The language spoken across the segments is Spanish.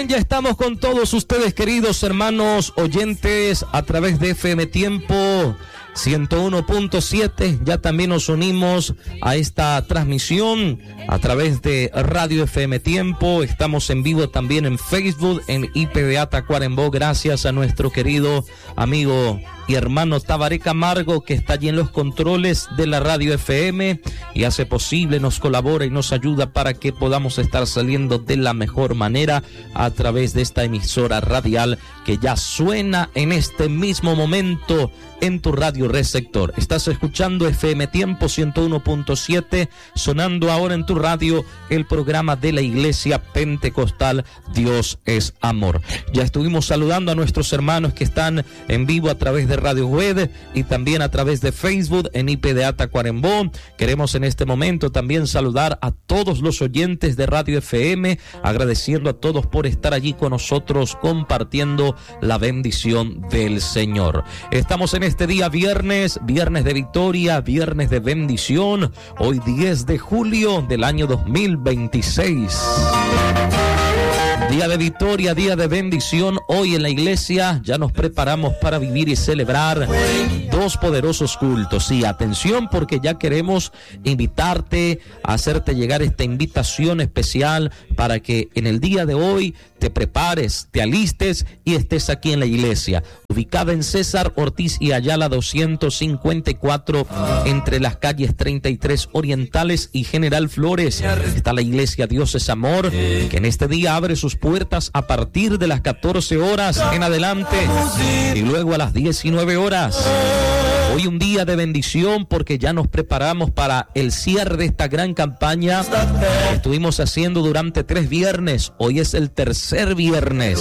Ya estamos con todos ustedes, queridos hermanos oyentes, a través de FM Tiempo 101.7. Ya también nos unimos a esta transmisión a través de Radio FM Tiempo. Estamos en vivo también en Facebook, en IPDA Tacuarembó, gracias a nuestro querido amigo y hermano Tabaré Camargo, que está allí en los controles de la Radio FM y hace posible, nos colabora y nos ayuda para que podamos estar saliendo de la mejor manera a través de esta emisora radial que ya suena en este mismo momento en tu radio receptor. Estás escuchando FM Tiempo 101.7, sonando ahora en tu radio el programa de la Iglesia Pentecostal Dios es Amor. Ya estuvimos saludando a nuestros hermanos que están en vivo a través de Radio Web y también a través de Facebook en IPDA Tacuarembó. Queremos en este momento también saludar a todos los oyentes de Radio FM, agradeciendo a todos por estar allí con nosotros compartiendo la bendición del Señor. Estamos en este día viernes de victoria, viernes de bendición, hoy 10 de julio del año 2026. Día de victoria, día de bendición. Hoy en la iglesia ya nos preparamos para vivir y celebrar dos poderosos cultos. Sí, atención, porque ya queremos invitarte a hacerte llegar esta invitación especial para que en el día de hoy te prepares, te alistes y estés aquí en la iglesia, ubicada en César Ortiz y Ayala 254, entre las calles 33 Orientales y General Flores. Está la iglesia Dios es Amor, que en este día abre sus puertas a partir de las 14 horas en adelante y luego a las 19 horas. Hoy un día de bendición porque ya nos preparamos para el cierre de esta gran campaña que estuvimos haciendo durante 3 viernes. Hoy es el tercer viernes.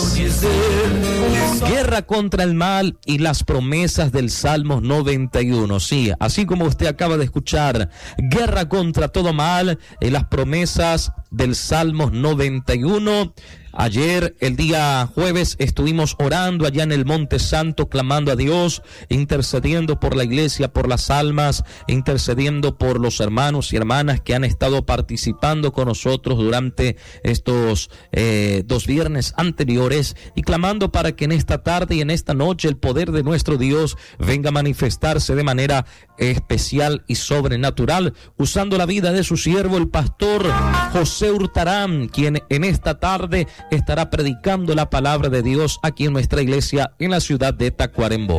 Guerra contra el mal y las promesas del Salmo 91. Sí, así como usted acaba de escuchar, guerra contra todo mal y las promesas del Salmo 91. Ayer, el día jueves, estuvimos orando allá en el Monte Santo, clamando a Dios, intercediendo por la iglesia, por las almas, intercediendo por los hermanos y hermanas que han estado participando con nosotros durante estos 2 viernes anteriores, y clamando para que en esta tarde y en esta noche el poder de nuestro Dios venga a manifestarse de manera especial y sobrenatural, usando la vida de su siervo, el pastor José Hurtarán, quien en esta tarde estará predicando la palabra de Dios aquí en nuestra iglesia en la ciudad de Tacuarembó.